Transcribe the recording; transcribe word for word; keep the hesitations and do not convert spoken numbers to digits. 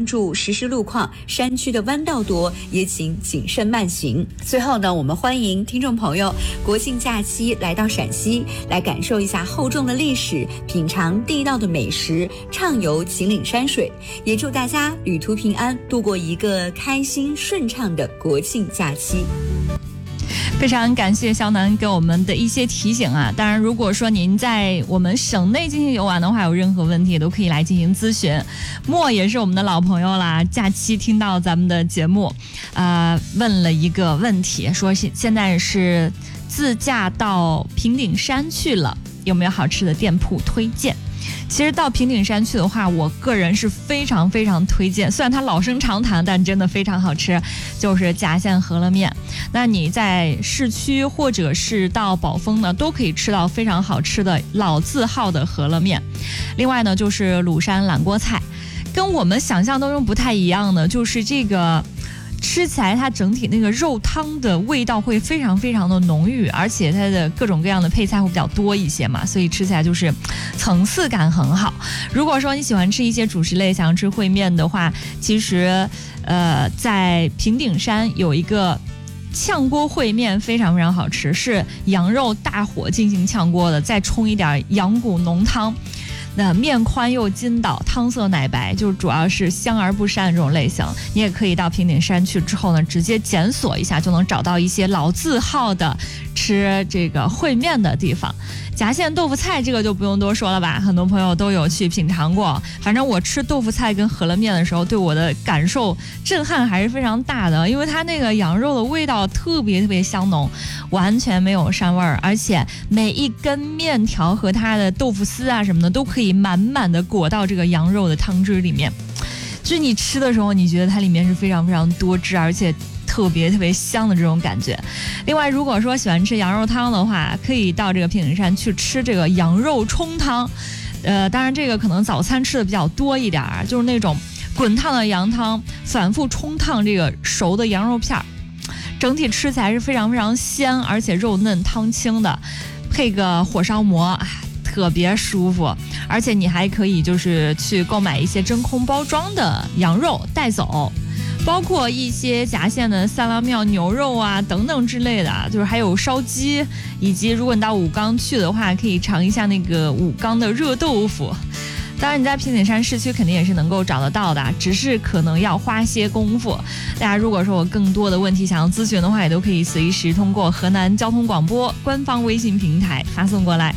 注实时路况，山区的弯道多，也请谨慎慢行。最后呢，我们欢迎听众朋友国庆假期来到陕西，来感受一下厚重的历史，品尝地道的美食，畅游秦岭山水。也祝大家旅途平安，度过一个开心顺畅的国庆假期。 非常感谢肖楠给我们的一些提醒啊！当然，如果说您在我们省内进行游玩的话，有任何问题都可以来进行咨询。莫也是我们的老朋友啦，假期听到咱们的节目，呃，问了一个问题，说现现在是自驾到平顶山去了，有没有好吃的店铺推荐？其实到平顶山去的话，我个人是非常非常推荐，虽然它老生常谈，但真的非常好吃，就是夹县饸饹面。那你在市区或者是到宝丰呢，都可以吃到非常好吃的老字号的饸饹面。另外呢，就是鲁山懒锅菜，跟我们想象当中不太一样的，就是这个吃起来它整体那个肉汤的味道会非常非常的浓郁，而且它的各种各样的配菜会比较多一些嘛，所以吃起来就是层次感很好。如果说你喜欢吃一些主食类，想要吃烩面的话，其实呃在平顶山有一个炝锅烩面非常非常好吃，是羊肉大火进行炝锅的，再冲一点羊骨浓汤，那面宽又筋道，汤色奶白，就主要是香而不膻这种类型。你也可以到平顶山去之后呢，直接检索一下，就能找到一些老字号的吃这个烩面的地方。夹县豆腐菜这个就不用多说了吧，很多朋友都有去品尝过。反正我吃豆腐菜跟饸饹面的时候，对我的感受震撼还是非常大的，因为它那个羊肉的味道特别特别香浓，完全没有膻味儿，而且每一根面条和它的豆腐丝啊什么的都可以满满的裹到这个羊肉的汤汁里面，就是你吃的时候，你觉得它里面是非常非常多汁，而且特别特别香的这种感觉。另外，如果说喜欢吃羊肉汤的话，可以到这个平顶山去吃这个羊肉冲汤。呃，当然这个可能早餐吃的比较多一点，就是那种滚烫的羊汤，反复冲烫这个熟的羊肉片儿，整体吃起来是非常非常鲜，而且肉嫩汤清的，配个火烧馍，特别舒服。而且你还可以就是去购买一些真空包装的羊肉带走，包括一些夹县的萨拉庙牛肉啊等等之类的，就是还有烧鸡，以及如果你到武冈去的话，可以尝一下那个武冈的热豆腐。当然你在平顶山市区肯定也是能够找得到的，只是可能要花些功夫。大家如果说有更多的问题想要咨询的话，也都可以随时通过河南交通广播官方微信平台发送过来。